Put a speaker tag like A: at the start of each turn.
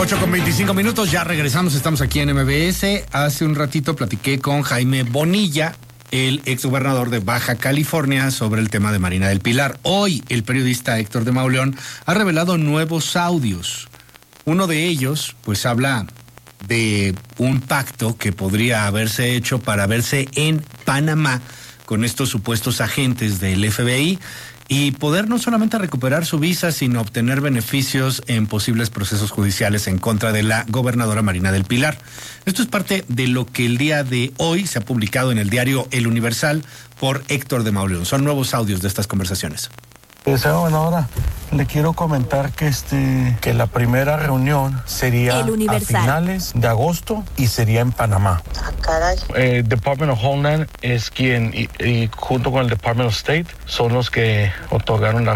A: 8:25, ya regresamos, estamos aquí en MBS. Hace un ratito platiqué con Jaime Bonilla, el exgobernador de Baja California, sobre el tema de Marina del Pilar. Hoy el periodista Héctor de Mauleón ha revelado nuevos audios. Uno de ellos, pues, habla de un pacto que podría haberse hecho para verse en Panamá con estos supuestos agentes del FBI y poder no solamente recuperar su visa, sino obtener beneficios en posibles procesos judiciales en contra de la gobernadora Marina del Pilar. Esto es parte de lo que el día de hoy se ha publicado en el diario El Universal por Héctor de Mauleón. Son nuevos audios de estas conversaciones.
B: Señora gobernadora, le quiero comentar que la primera reunión sería a finales de agosto y sería en Panamá. Department of Homeland es quien, y junto con el Department of State, son los que otorgaron la